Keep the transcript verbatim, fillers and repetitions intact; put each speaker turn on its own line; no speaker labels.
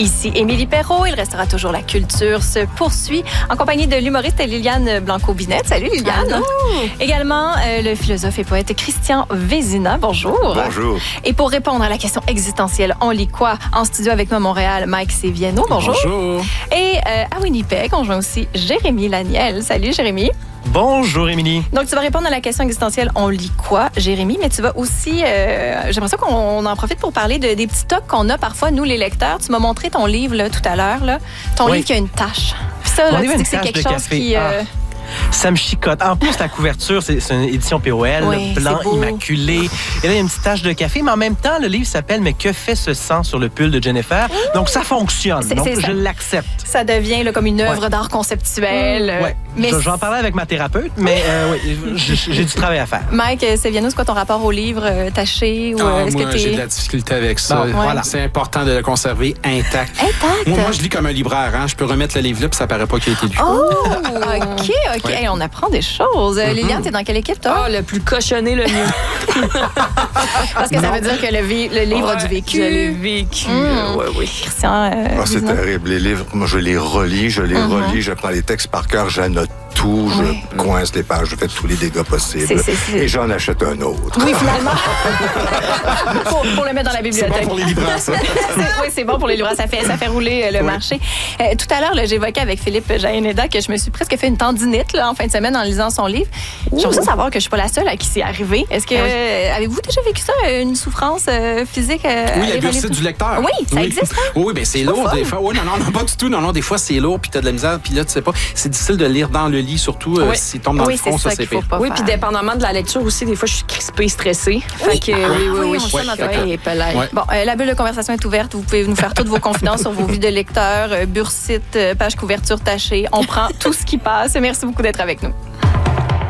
Ici Émilie Perrault. Il restera toujours la culture se poursuit en compagnie de l'humoriste Liliane Blanco-Binette. Salut Liliane.
Allô.
Également euh, le philosophe et poète Christian Vézina. Bonjour.
Bonjour.
Et pour répondre à la question existentielle, on lit quoi? En studio avec moi Montréal, Mike Séviano. Bonjour.
Bonjour.
Et euh, à Winnipeg, on joint aussi Jérémy Laniel. Salut Jérémy.
Bonjour, Émilie.
Donc, tu vas répondre à la question existentielle, on lit quoi, Jérémy? Mais tu vas aussi, euh, j'ai l'impression qu'on en profite pour parler de, des petits tocs qu'on a parfois, nous, les lecteurs. Tu m'as montré ton livre là, tout à l'heure, là. Ton
oui.
livre qui a une tache. Ça, là, tu dis que c'est quelque chose
café.
qui... Euh...
Ah. Ça me chicote. En plus, la couverture, c'est, c'est une édition P O L,
oui,
blanc, immaculé. Et là, il y a une petite tache de café, mais en même temps, le livre s'appelle « Mais que fait ce sang sur le pull de Jennifer? » Donc, ça fonctionne.
C'est,
Donc,
c'est
je
ça.
l'accepte.
Ça devient là, comme une œuvre
ouais.
d'art conceptuel.
Mmh. Ouais.
Mais
je, j'en parlais avec ma thérapeute, mais euh, oui, j'ai, j'ai du travail à faire.
Mike Séviano, c'est quoi ton rapport au livre euh, taché? Ou,
ah,
est-ce
moi,
que t'es...
j'ai de la difficulté avec ça.
Bon,
ouais.
voilà.
C'est important de le conserver intact.
Intact?
Moi, moi, je lis comme un libraire. Hein. Je peux remettre le livre là, puis ça paraît pas qu'il a été lu.
Oh, OK, OK.
Ouais.
Hey, on apprend des choses. Mm-hmm. Liliane, t'es dans quelle équipe, toi?
Ah, le plus cochonné, le mieux.
Parce que
non.
ça veut dire que le, vi- le livre
ouais,
a du vécu.
Je l'ai vécu.
Mmh.
Oui, oui.
Christian, euh,
Ah, c'est
Vézina?
terrible. Les livres, moi, je les relis, je les
Mm-hmm.
relis, je prends les textes par cœur, j'annote tout, je
Oui.
coince les pages, je fais tous les dégâts possibles.
C'est, c'est, c'est...
Et j'en achète un autre.
Oui, finalement. pour, pour le mettre dans la bibliothèque.
C'est bon pour les libraires, ça.
c'est, oui, c'est bon pour les libraires. Ça fait, ça fait rouler euh, le
oui.
marché. Euh, tout à l'heure, là, j'évoquais avec Philippe Jaénéda que je me suis presque fait une tendinite là, en fin de semaine en lisant son livre. J'aimerais ça savoir que je suis pas la seule à qui c'est arrivé. Est-ce que
Ah oui.
euh, avez-vous déjà vécu ça, une souffrance euh, physique? Euh,
Oui,
à
la
lire un
bursite
livre?
du lecteur.
Oui, ça existe, hein?
Oui, bien, c'est
pas
lourd
fun.
des fois. Oui, non, non, non, pas du tout. Non, non, des fois, c'est lourd, puis t'as de la misère, puis là, tu sais pas. C'est difficile de lire dans le lit, surtout euh,
Oui.
s'il tombe dans
Oui,
le front,
c'est
ça,
ça
c'est
qu'il faut
pire.
pas
Oui,
faire.
puis dépendamment de la lecture aussi, des fois, je suis crispée, stressée. Fait que, oui, oui, oui.
oui,
je
on
suis
sent notre
ouais, pelée.
Ouais.
Bon, euh, la bulle de conversation est ouverte. Vous pouvez nous faire toutes vos confidences sur vos vies de lecteurs, euh, bursite, euh, page couverture tachée. On prend tout ce qui passe. Merci beaucoup d'être avec nous.